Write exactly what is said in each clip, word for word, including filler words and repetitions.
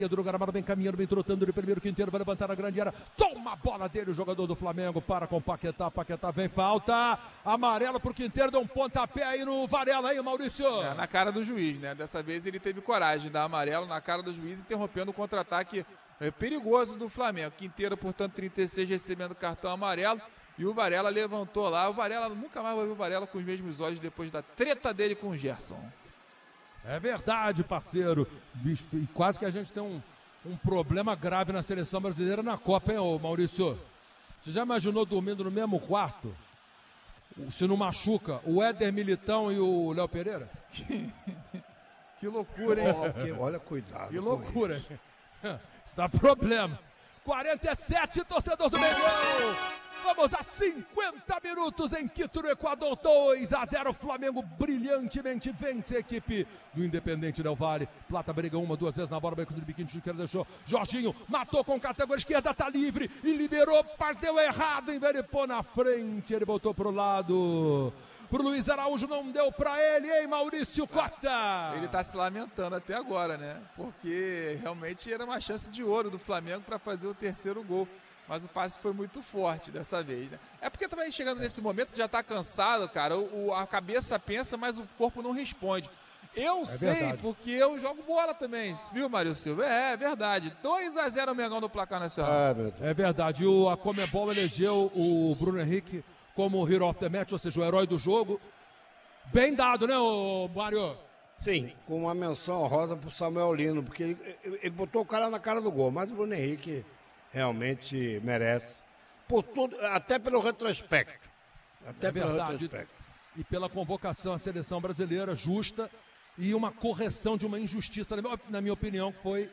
do Gramado vem caminhando, vem trotando de primeiro quinteiro, vai levantar a grande área, toma a bola dele, o jogador do Flamengo, para com o Paquetá, Paquetá vem, falta, amarelo pro Quinteiro, deu um pontapé aí no Varela, aí Maurício. É, na cara do juiz, né, dessa vez ele teve coragem de dar amarelo na cara do juiz, interrompendo o contra-ataque é, perigoso do Flamengo. Quinteiro, portanto, trinta e seis, recebendo cartão amarelo, e o Varela levantou lá, o Varela, nunca mais vai ver o Varela com os mesmos olhos depois da treta dele com o Gerson. É verdade, parceiro. Bicho, e quase que a gente tem um, um problema grave na seleção brasileira na Copa, hein, ô Maurício? Você já imaginou dormindo no mesmo quarto? Se não machuca, o Éder Militão e o Léo Pereira? Que, que loucura, hein? Oh, que, olha, cuidado. Que loucura, hein? Isso dá problema. quarenta e sete, torcedor do Mengão. Vamos a cinquenta minutos em Quito, no Equador, dois a zero, Flamengo brilhantemente vence a equipe do Independente Del Valle. Plata briga uma, duas vezes na bola, Beco do biquinho de esquerda, deixou Jorginho, matou com categoria esquerda, tá livre e liberou, parteu errado, em vez de pôr na frente, ele botou pro lado. Pro Luiz Araújo não deu pra ele, hein, Maurício Costa? Ele tá se lamentando até agora, né? Porque realmente era uma chance de ouro do Flamengo para fazer o terceiro gol. Mas o passe foi muito forte dessa vez, né? É porque também chegando nesse momento já tá cansado, cara. O, o, a cabeça pensa, mas o corpo não responde. Eu é sei, verdade. Porque eu jogo bola também, viu, Mário Silva? É, é verdade. dois a zero o Mengão no placar nacional. É, é verdade. O, a Comebol elegeu o Bruno Henrique como Hero of the Match, ou seja, o herói do jogo. Bem dado, né, ô, Mário? Sim, com uma menção honrosa pro Samuel Lino, porque ele, ele botou o cara na cara do gol, mas o Bruno Henrique realmente merece, por tudo, até pelo retrospecto. Até é pelo verdade. retrospecto. E pela convocação à seleção brasileira justa e uma correção de uma injustiça, na minha opinião, que foi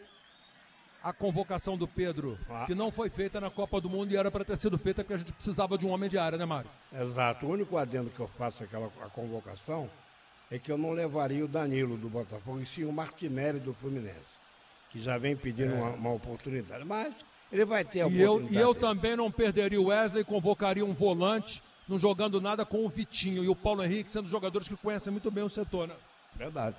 a convocação do Pedro, ah. que não foi feita na Copa do Mundo e era para ter sido feita porque a gente precisava de um homem de área, né, Mário? Exato. O único adendo que eu faço àquela a convocação é que eu não levaria o Danilo do Botafogo, e sim o Martinelli do Fluminense, que já vem pedindo é. uma, uma oportunidade. Mas ele vai ter a e eu, oportunidade. E eu também não perderia o Wesley, convocaria um volante, não jogando nada com o Vitinho e o Paulo Henrique, sendo jogadores que conhecem muito bem o setor, né? Verdade.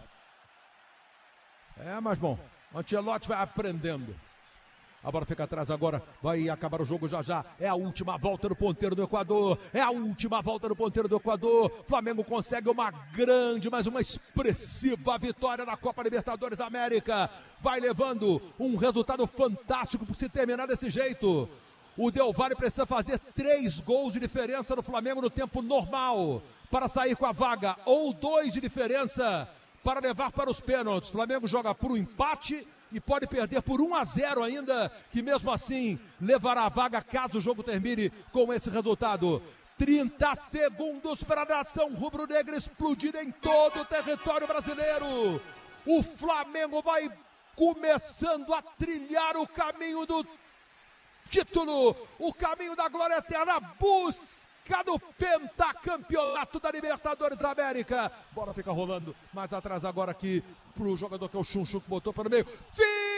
É, mas bom, o Ancelotti vai aprendendo. A bola fica atrás agora, vai acabar o jogo já já. É a última volta do ponteiro do Equador. É a última volta do ponteiro do Equador. Flamengo consegue uma grande, mas uma expressiva vitória na Copa Libertadores da América. Vai levando um resultado fantástico por se terminar desse jeito. O Del Valle precisa fazer três gols de diferença no Flamengo no tempo normal para sair com a vaga, ou dois de diferença para levar para os pênaltis. O Flamengo joga por um empate e pode perder por um a zero ainda, que mesmo assim levará a vaga caso o jogo termine com esse resultado. trinta segundos para a nação rubro-negra explodir em todo o território brasileiro. O Flamengo vai começando a trilhar o caminho do título, o caminho da glória eterna, busca do pentacampeonato da Libertadores da América. Bola fica rolando mais atrás agora aqui pro jogador que é o Chunchu, que botou pelo meio. Fim!